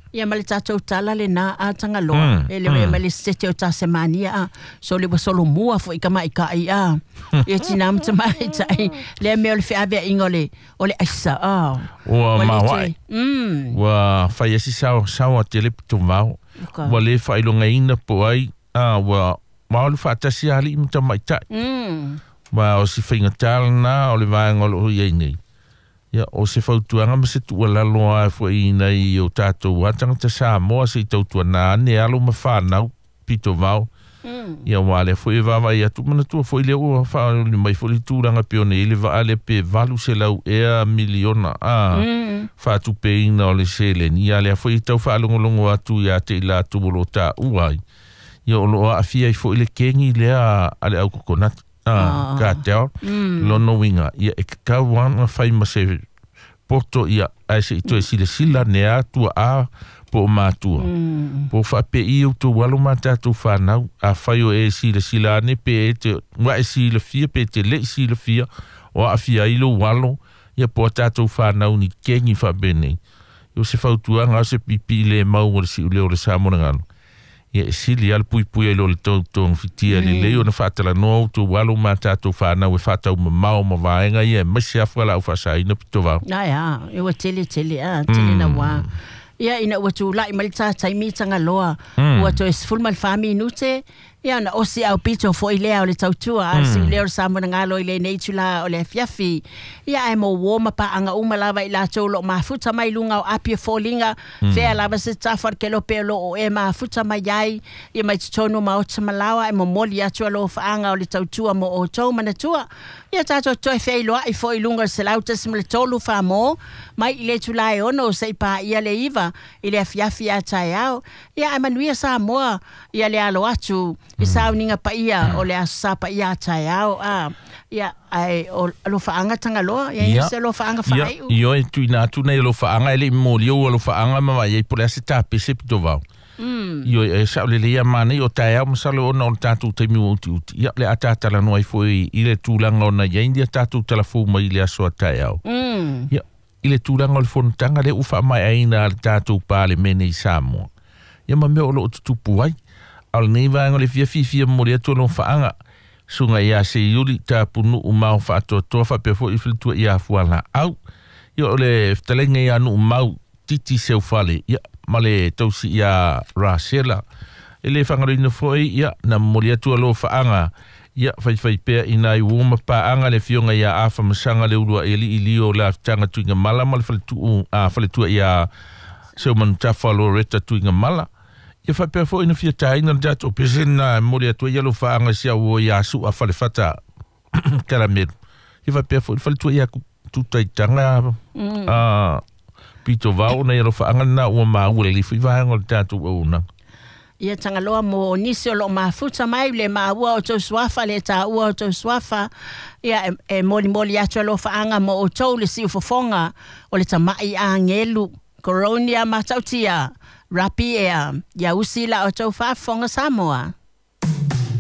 Ia male tātou tala le nā ātanga loa. Ele male sete o tā semania. So le wasolo mua fo ika mai ka ia. Ia tina mta mai tai. Le me ole whiawea inga ole aisa. Ua mawai. Ua whai asi sao a te le pito mau. Ua le whailonga ina po ai. Ua maoli whaatasi ali i mta mai tai. Ua o si whainga tala na ole vaenga lo hui nei. Ia o se fautuanga ma se tua laloa fo i nei o tātou atanga ta Samoa se tautua nā ne alo ma whanau pito vau. Ia wale fo i wawa i atu mana tua fo i leo ua whanau ni mai fo li tūranga pio ne ili wa ale pe valu se lau ea miliona whātu pe ina o le sele ni ale fo i tau whaalongolongo atu i ate i la tumolo tā uai. Ia o loa awhia i fo i le kengi lea ale au kokonat. Ka teo, lono winga. Ia e kakau wanga whai ma se poto ia aise i toe sila nea tua a po o mātua. Po whape i au tō walo mā tātou whanau a whai o e sila ane pe e te wa e sila fia pe te le sila fia o a fia ilo walo ia po a tātou whanau ni kengi whabene. Io se whautuanga se pipi le mau o le si uleo le Samona ngalo. Ia sili al pui ai lo le tōng fitia le leo na whātala no tu walo mā tātou whānau e whātau ma mau ma vaenga ia masi awhala au whasai na pito vau. Ia, iwa tele na wā. Ia ina ua tu lai mali tātai mitanga loa. Ua to es fulmal whami inute. Ia na osi au pito fo i lea o le tautua. Si leo le Samona ngalo i le neitula o le fiafi. Ia e mo woma pa anga umalawa i la tōlo mafuta mai lunga o apia fōlinga. Fea lava se tafar ke lo pelo o e mafuta mai iai. Ia mai titono ma o tamalawa e mo moli atua lo whaanga o le tautua mo o tau manatua. Ia tātou toi fei loa i fo i lunga se lauta simile tolu wha mo. Mai i le tulai ono se i pa ia le iwa i le fiafi a tai au. Ia e manuia sa moa ia le alo atu. I sauninga pa ia o le asa pa ia tai au. Ia ai o lo whaanga tanga loa. Ia se lo whaanga whai u. Ia e tui nā tūna i lo whaanga ele i mōli o lo whaanga mawai e pole ase tāpe se pito vau. Ia e sao le lea mane o tai au masalo o na o tātou teimi o uti. Ia le a tātala noai foi i le tūlanga o na iaindi a tātou talafu mai le aso a tai au. Ia i le tūlanga o le whonutanga le uwha mai aina le tātou pāle mene i Samoa. Ia ma mea o lo o tutupu ai. Al nei vanga le fia mo le atu no whaanga. Sunga ia se yuri tā punu umau whātua toa whapefo i whilitua ia fuala au. Ia o le ftalenga ia nu umau titi seu fale. Ia ma le tausi ia Rasela. E le whangarina foi ia na mo le atu alo whaanga. Ia whai pēr ina i woma pāanga le fionga ia awha masanga le urua e li i lio la tanga tuinga mala ma le whalitua ia seu manutafa lo reta tuinga mala. Ia whapea fo ina fia taina na dato pesena mori atua ia lo whaanga sia o ia su a whalewhata karamelu. Ia whapea fo ina whaletua ia tutaitanga pito vau na ia lo whaanga na ua maua li fui vahanga le dato au na. Ia tangaloa mo nisi o lo mafuta mai le maua o tau swafa le ta ua o tau swafa. Ia e moli atua lo whaanga mo o tau le si ufofonga o le tamai a ngelu. Koronia matautia. Rapi ia usila o tau whafonga Samoa.